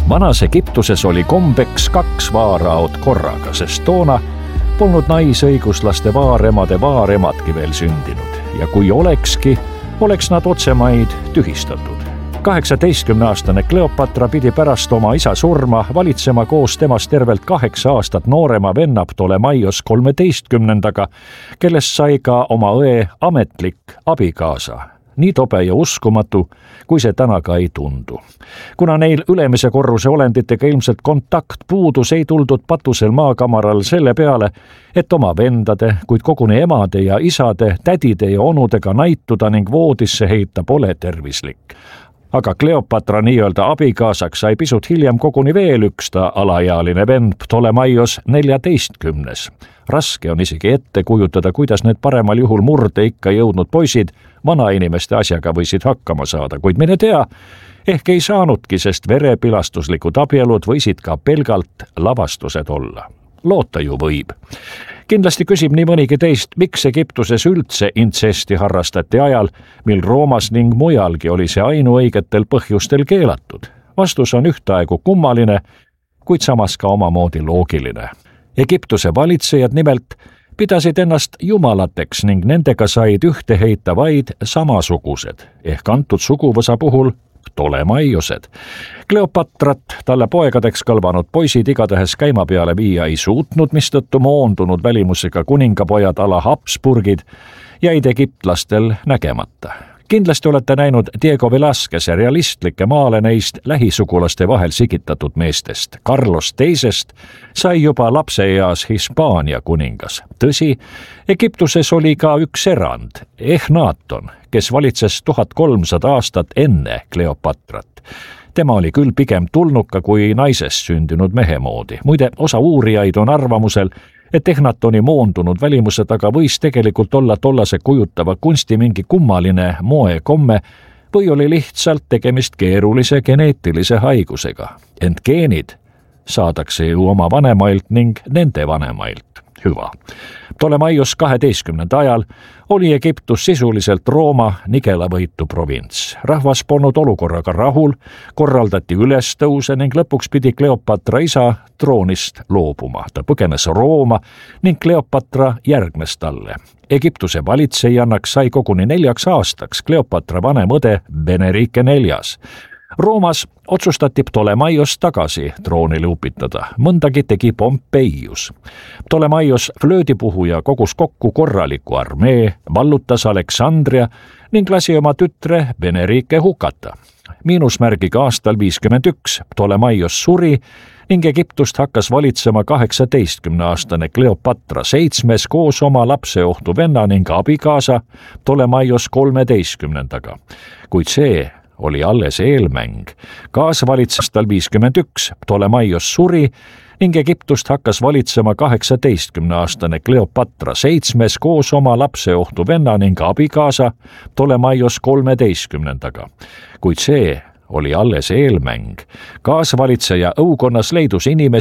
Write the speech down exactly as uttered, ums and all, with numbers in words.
Vanas Egiptuses oli kombeks kaks vaaraot korraga, sest toona polnud naisõiguslaste vaaremade vaaremadki veel sündinud ja kui olekski, oleks nad otsemaid tühistatud. kaheksateistkümneaastane Kleopatra pidi pärast oma isa surma valitsema koos temast tervelt kaheksa aastat noorema venna Ptolemaios kolmeteistkümnendaga, kellest sai ka oma õe ametlik abikaasa. Nii tobe ja uskumatu, kui see täna ka ei tundu. Kuna neil ülemise korruse olenditega ilmselt kontakt puudus, ei tuldud patusel maakamaral selle peale, et oma vendade, kuid koguni emade ja isade, tädide ja onudega naituda ning voodisse heita pole tervislik. Aga Kleopatra nii-öelda abikaasaks sai pisut hiljem koguni veel üks ta alaealine vend Ptolemaios neljateistkümnes. Raske on isegi ette kujutada, kuidas need paremal juhul murde ikka jõudnud poisid vanainimeste asjaga võisid hakkama saada, kuid mine tea, ehk ei saanudki, sest verepilastuslikud abielud võisid ka pelgalt lavastused olla. Loota ju võib. Kindlasti küsib nii mõnigi teist, miks Egiptuses üldse intsesti harrastati ajal, mil Roomas ning mujalgi oli see ainuõigetel põhjustel keelatud. Vastus on ühtaegu kummaline, kuid samas ka omamoodi loogiline. Egiptuse valitsejad nimelt pidasid ennast jumalateks ning nendega said ühte heita vaid samasugused, ehk antud suguvõsa puhul Ptolemaiosed. Kleopatrat talle poegadeks kõlvanud poisid igatahes käima peale viia ei suutnud, mistõttu moondunud välimusega kuningapojad ala Habsburgid jäid egiptlastel nägemata. Kindlasti olete näinud Diego Velázquez realistlikke maale neist lähisugulaste vahel sigitatud meestest. Carlos teisest sai juba lapseeas Hispaania kuningas. Tõsi, Egiptuses oli ka üks erand, Ehnaton, kes valitses tuhat kolmsada aastat enne Kleopatrat. Tema oli küll pigem tulnuka kui naisest sündinud mehe moodi. Muide, osa uurijaid on arvamusel, et Ehnatoni moondunud välimuse taga võis tegelikult olla tollase kujutava kunsti mingi kummaline moekomme või oli lihtsalt tegemist keerulise geneetilise haigusega. Ent geenid saadakse ju oma vanemailt ning nende vanemailt. Hüva. Ptolemaios kaheteistkümnenda ajal oli Egiptus sisuliselt Rooma nigelavõitu provints. Rahvas polnud olukorraga rahul, korraldati ülestõuse ning lõpuks pidi Kleopatra isa troonist loobuma. Ta põgenes Rooma ning Kleopatra järgnes talle. Egiptuse valitsejannaks sai koguni neljaks aastaks Kleopatra vanem õde Beneriike neljas. Roomas otsustati Ptolemaios tagasi troonile upitada. Mõndagi tegi Pompeius. Ptolemaios flöödipuhuja kogus kokku korraliku armee, vallutas Aleksandria ning lasi oma tütre Beneriike hukata. Miinusmärgiga aastal viiskümmend üks Ptolemaios suri ning Egiptust hakkas valitsema kaheksateistkümneaastane Kleopatra seitsmes koos oma lapseohtu venna ning abikaasa Ptolemaios kolmeteistkümnendaga. Kuid see oli alles eelmäng. Kaasvalitses tal viiskümmend üks, Ptolemaios suri ning Egiptust hakkas valitsema kaheksateistkümneaastane Kleopatra seitsmes koos oma lapseohtu venna ning abikaasa Ptolemaios kolmeteistkümnendaga. Kuid see oli alles eelmäng. Kaasvalitseja õukonnas leidus inimesi,